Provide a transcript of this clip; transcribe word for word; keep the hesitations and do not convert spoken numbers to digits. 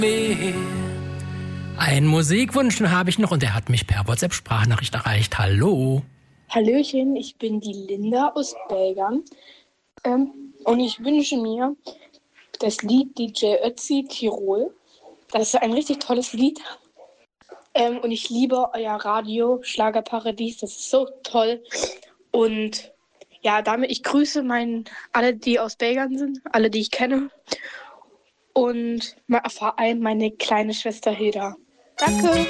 Einen Musikwunsch habe ich noch und der hat mich per WhatsApp-Sprachnachricht erreicht. Hallo. Hallöchen, ich bin die Linda aus Belgern ähm, und ich wünsche mir das Lied D J Ötzi Tirol. Das ist ein richtig tolles Lied ähm, und ich liebe euer Radio Schlagerparadies, das ist so toll. Und ja, damit ich grüße mein, alle, die aus Belgern sind, alle, die ich kenne und vor allem meine kleine Schwester Hilda. Danke.